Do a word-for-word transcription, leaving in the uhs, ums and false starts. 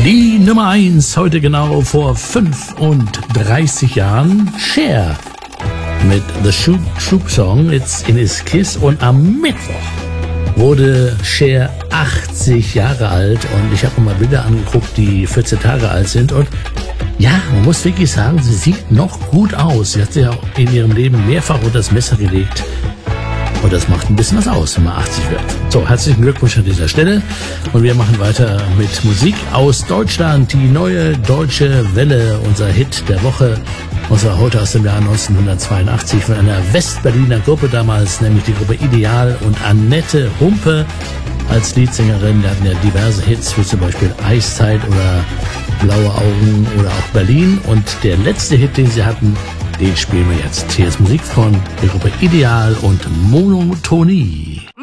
Die Nummer eins heute genau vor fünfunddreißig Jahren, Cher mit The Shoop Shoop Song, It's in His Kiss. Und am Mittwoch wurde Cher achtzig Jahre alt und ich habe mir mal Bilder angeguckt, die vierzehn Tage alt sind und ja, man muss wirklich sagen, sie sieht noch gut aus. Sie hat sich auch in ihrem Leben mehrfach unter das Messer gelegt. Und das macht ein bisschen was aus, wenn man achtzig wird. So, herzlichen Glückwunsch an dieser Stelle. Und wir machen weiter mit Musik aus Deutschland. Die neue deutsche Welle, unser Hit der Woche. Und zwar heute aus dem Jahr neunzehnhundertzweiundachtzig von einer Westberliner Gruppe damals, nämlich die Gruppe Ideal und Annette Humpe als Leadsängerin. Die hatten ja diverse Hits, wie zum Beispiel Eiszeit oder Blaue Augen oder auch Berlin. Und der letzte Hit, den sie hatten, den spielen wir jetzt. Hier ist Musik von der Gruppe Ideal und Monotonie.